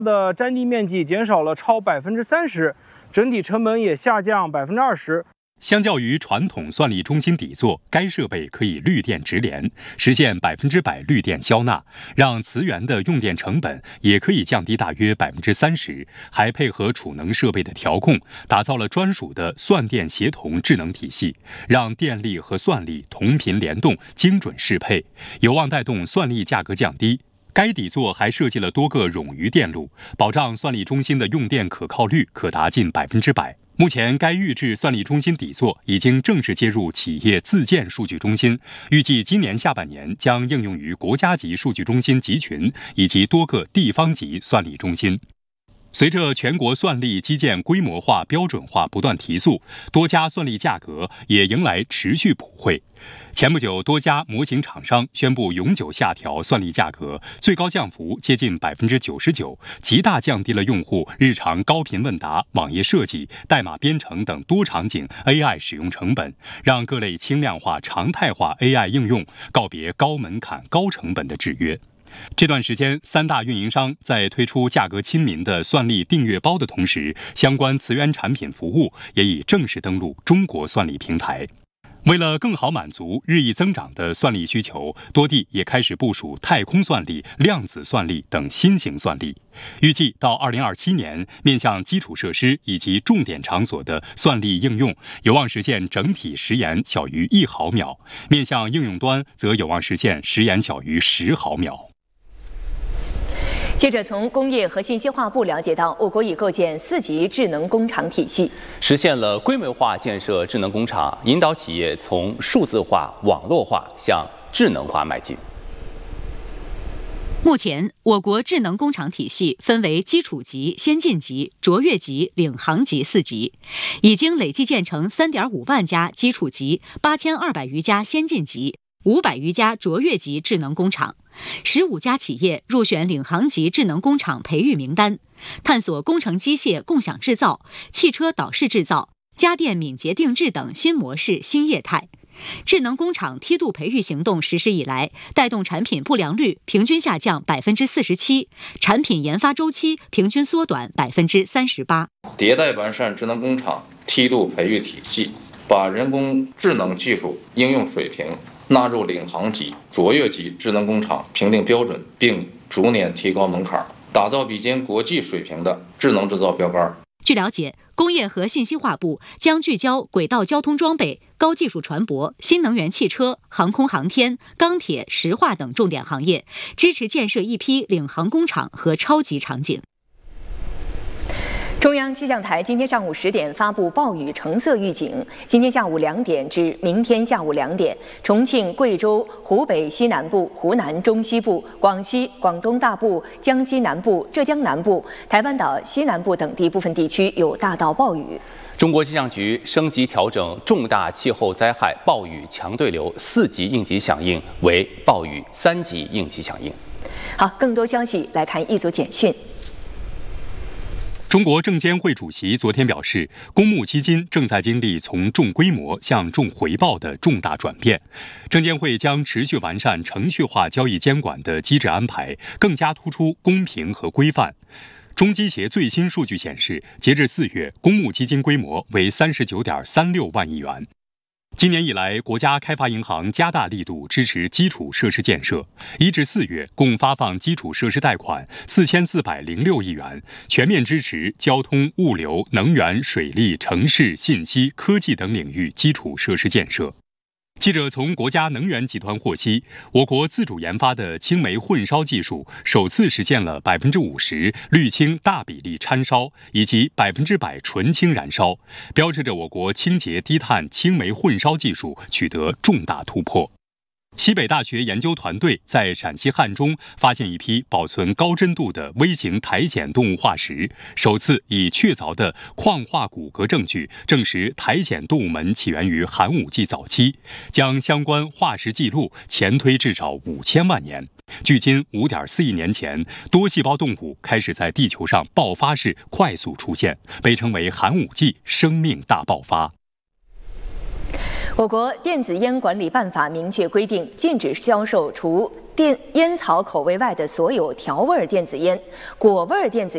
的占地面积减少了超30%，整体成本也下降20%。 相较于传统算力中心底座，该设备可以绿电直连，实现100%绿电消纳，让磁源的用电成本也可以降低大约30%，还配合储能设备的调控，打造了专属的算电协同智能体系，让电力和算力同频联动，精准适配，有望带动算力价格降低。该底座还设计了多个冗余电路，保障算力中心的用电可靠率可达近100%。目前，该预制算力中心底座已经正式接入企业自建数据中心，预计今年下半年将应用于国家级数据中心集群以及多个地方级算力中心。随着全国算力基建规模化、标准化不断提速，多家算力价格也迎来持续普惠。前不久，多家模型厂商宣布永久下调算力价格，最高降幅接近99%，极大降低了用户日常高频问答、网页设计、代码编程等多场景 AI 使用成本，让各类轻量化、常态化 AI 应用告别高门槛、高成本的制约。这段时间，3大运营商在推出价格亲民的算力订阅包的同时，相关磁源产品服务也已正式登陆中国算力平台。为了更好满足日益增长的算力需求，多地也开始部署太空算力、量子算力等新型算力。预计到2027年，面向基础设施以及重点场所的算力应用有望实现整体时延小于1毫秒，面向应用端则有望实现时延小于10毫秒。 记者从工业和信息化部了解到，我国已构建4级智能工厂体系， 实现了规模化建设智能工厂，引导企业从数字化、网络化向智能化迈进。 目前，我国智能工厂体系分为基础级、先进级、卓越级、领航级4级，已经累计建成3.5万家基础级、8200余家先进级、500余家卓越级智能工厂。15家企业入选领航级智能工厂培育名单，探索工程机械共享制造、汽车导式制造、家电敏捷定制等新模式新业态。智能工厂梯度培育行动实施以来，带动产品不良率平均下降47%，产品研发周期平均缩短38%。 迭代完善智能工厂梯度培育体系，把人工智能技术应用水平纳入领航级、卓越级智能工厂评定标准，并逐年提高门槛，打造比肩国际水平的智能制造标杆。 据了解，工业和信息化部将聚焦轨道交通装备、高技术船舶、新能源汽车、航空航天、钢铁、石化等重点行业，支持建设一批领航工厂和超级场景。 中央气象台今天上午10点发布暴雨橙色预警。今天下午2点至明天下午2点，重庆、贵州、湖北西南部、湖南中西部、广西、广东大部、江西南部、浙江南部、台湾岛西南部等地部分地区有大到暴雨。 中国气象局升级调整重大气候灾害暴雨强对流4级应急响应为暴雨3级应急响应。 好，更多消息来看一组简讯。 中国证监会主席昨天表示，公募基金正在经历从重规模向重回报的重大转变。证监会将持续完善程序化交易监管的机制安排，更加突出公平和规范。中基协最新数据显示，截至4月，公募基金规模为39.36万亿元。今年以来，国家开发银行加大力度支持基础设施建设。1至4月，共发放基础设施贷款4406亿元，全面支持交通、物流、能源、水利、城市、信息、科技等领域基础设施建设。记者从国家能源集团获悉，我国自主研发的青煤混烧技术首次实现了50%氯氢大比例掺烧以及100%纯氢燃烧，标志着我国清洁低碳青煤混烧技术取得重大突破。西北大学研究团队在陕西汉中发现一批保存高真度的微型苔藓动物化石，首次以确凿的矿化骨骼证据证实苔藓动物门起源于寒武纪早期，将相关化石记录前推至少5000万年。距今5.4亿年前，多细胞动物开始在地球上爆发式快速出现，被称为寒武纪生命大爆发。 我国电子烟管理办法明确规定，禁止销售除烟草口味外的所有调味电子烟、果味电子